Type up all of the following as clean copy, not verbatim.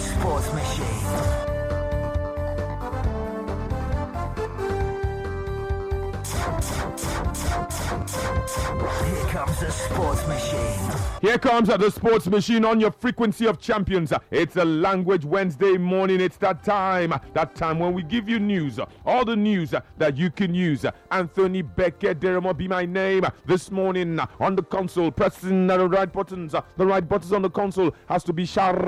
sports machine. Here comes the sports machine. Here comes the sports machine on your frequency of champions. It's a Language Wednesday morning. It's that time when we give you news, all the news that you can use. Anthony Beckett Deremo be my name. This morning on the console, pressing the right buttons. The right buttons on the console has to be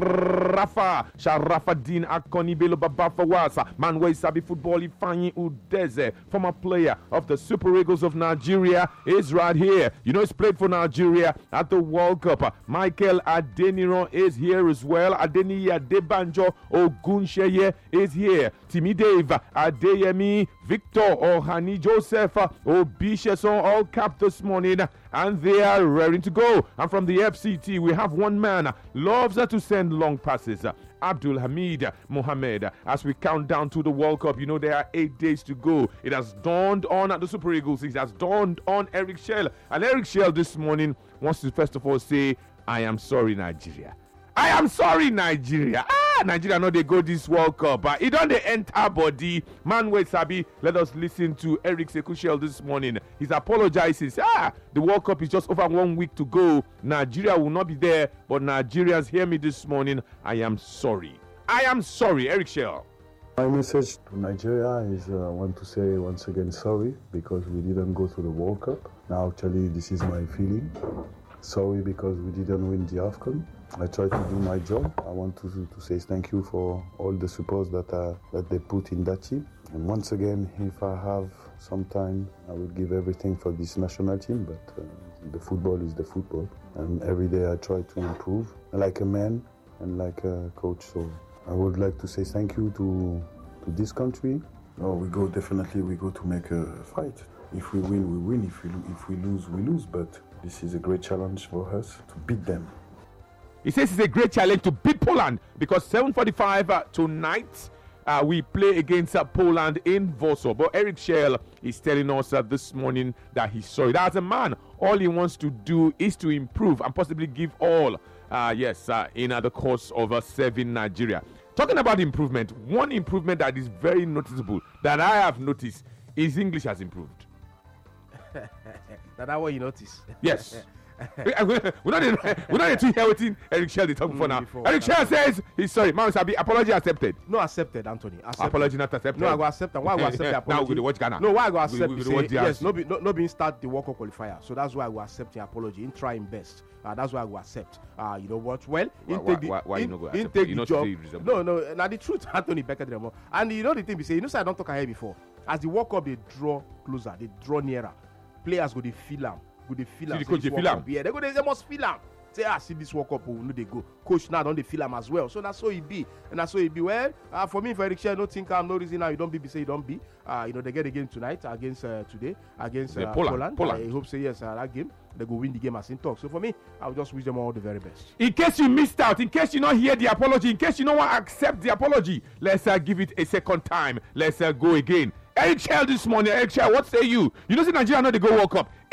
Sharafa Dean Akoni Belo Babafawasa, Manwe Sabi Football Ifanyi Udeze, former player of the Super Eagles of Nigeria, is right here. You know, he's played for Nigeria at the World Cup. Michael Adeniran is here as well. Adeniyi Adebanjo Ogunsheye is here. Timi Dave Adeyemi, Victor Ohani Joseph Obisheson all capped this morning, and they are raring to go. And from the FCT, we have one man loves to send long passes. Abdul Hamid Mohamed. As we count down to the World Cup, you know there are 8 days to go. It has dawned on the Super Eagles. It has dawned on Eric Shell. And Eric Shell this morning wants to first of all say, I am sorry, Nigeria. I am sorry, Nigeria. Nigeria know they go this World Cup. It don't they enter body. Man, wait, Sabi. Let us listen to Eric Sekushel this morning. He's apologizing. The World Cup is just over 1 week to go. Nigeria will not be there, but Nigerians hear me this morning. I am sorry. I am sorry, Eric Shell. My message to Nigeria is I want to say once again sorry because we didn't go to the World Cup. Now, actually, this is my feeling. Sorry because we didn't win the AFCON. I tried to do my job. I want to say thank you for all the support that they put in that team. And once again, if I have some time, I will give everything for this national team. But the football is the football. And every day I try to improve like a man and like a coach. So I would like to say thank you to this country. We go to make a fight. If we win, we win. If we lose, we lose. But this is a great challenge for us to beat them. He says it's a great challenge to beat Poland because 7:45 tonight we play against Poland in Warsaw. But Eric Shell is telling us this morning that he's sorry. That as a man, all he wants to do is to improve and possibly give all, in the course of serving Nigeria. Talking about improvement, one improvement that is very noticeable that I have noticed is English has improved. That's what you notice. Yes. We're not to hear what Eric Shell is talking for now. Eric Shell says he's sorry. Man, Sabi, apology accepted. No, accepted, Anthony. Accepted. Apology not accepted. No, I go accept that. Why I go accept the apology? Now we watch Ghana. No, why I go accept? Yes, no being start the World Cup qualifier. So that's why I go accept the apology. In trying best. That's why I go accept. You know what? Well, why you not go accept? You not job. No. Now the truth, Anthony Beckett. And you know the thing we say. You know, say I don't talk ahead before. As the World Cup they draw closer, they draw nearer. Players go they feel them. Go they feel them. Yeah, they must feel them. Say, see this World Cup, no they go. Coach now don't they feel them as well. So that's how it be. And that's how it be. Well, for me, for Eric Shell, no think I'm no reason now you don't be say you don't be. They get a game tonight against today against Poland. I hope say yes that game. They go win the game as in talk. So for me, I'll just wish them all the very best. In case you missed out, in case you not hear the apology, in case you don't want to accept the apology, let's give it a second time. Let's go again. Eric Shell this morning. Eric Shell, what say you? You know, see Nigeria know they go World Cup.